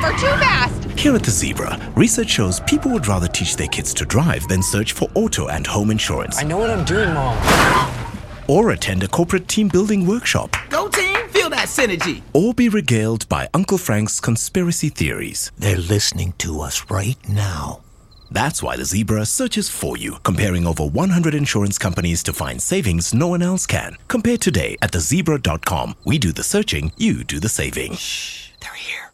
them are too fast. Here at the Zebra, research shows people would rather teach their kids to drive than search for auto and home insurance. I know what I'm doing, Mom. Or attend a corporate team building workshop. Go team, feel that synergy. Or be regaled by Uncle Frank's conspiracy theories. They're listening to us right now. That's why the Zebra searches for you, comparing over 100 insurance companies to find savings no one else can. Compare today at thezebra.com. We do the searching, you do the saving. Shh, they're here.